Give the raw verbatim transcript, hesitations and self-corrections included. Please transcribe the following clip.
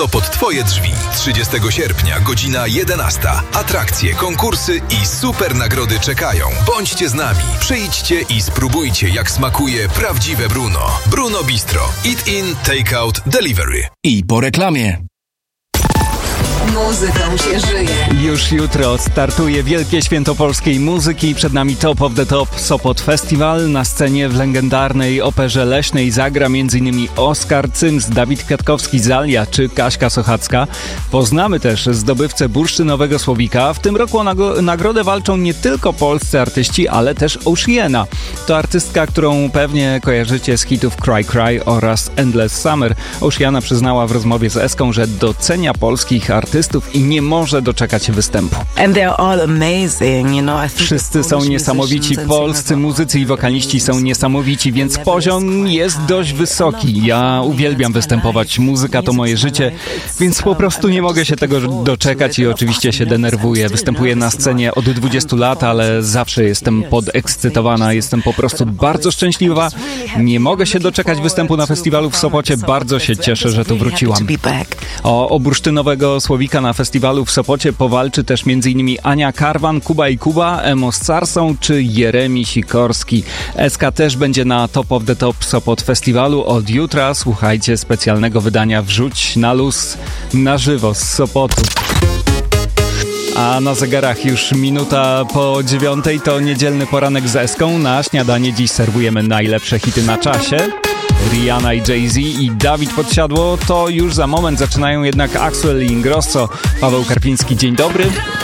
To pod Twoje drzwi. trzydziestego sierpnia, godzina jedenasta. Atrakcje, konkursy i super nagrody czekają. Bądźcie z nami. Przyjdźcie i spróbujcie, jak smakuje prawdziwe Bruno. Bruno Bistro. Eat in, take out, delivery. I po reklamie. Muzyką się żyje. Już jutro startuje Wielkie Święto Polskiej Muzyki. Przed nami Top of the Top Sopot Festival. Na scenie w legendarnej Operze Leśnej zagra m.in. Oskar Cyms, Dawid Kwiatkowski z Alia czy Kaśka Sochacka. Poznamy też zdobywcę bursztynowego słowika. W tym roku o nag- nagrodę walczą nie tylko polscy artyści, ale też Oceana. To artystka, którą pewnie kojarzycie z hitów Cry Cry oraz Endless Summer. Oceana przyznała w rozmowie z Eską, że docenia polskich artystów i nie może doczekać się występu. Wszyscy są niesamowici, polscy muzycy i wokaliści są niesamowici, więc poziom jest dość wysoki. Ja uwielbiam występować, muzyka to moje życie, więc po prostu nie mogę się tego doczekać i oczywiście się denerwuję. Występuję na scenie od dwudziestu lat, ale zawsze jestem podekscytowana, jestem po prostu bardzo szczęśliwa. Nie mogę się doczekać występu na festiwalu w Sopocie, bardzo się cieszę, że tu wróciłam. O, o bursztynowego słowika na festiwalu w Sopocie powalczy też m.in. Ania Karwan, Kuba i Kuba, Emo z Sarsą czy Jeremi Sikorski. Eska też będzie na Top of the Top Sopot Festiwalu od jutra. Słuchajcie specjalnego wydania Wrzuć na luz na żywo z Sopotu. A na zegarach już minuta po dziewiątej, to niedzielny poranek z Eską. Na śniadanie dziś serwujemy najlepsze hity na czasie. Rihanna i Jay-Z i Dawid Podsiadło to już za moment. Zaczynają jednak Axwell i Ingrosso. Paweł Karpiński, dzień dobry.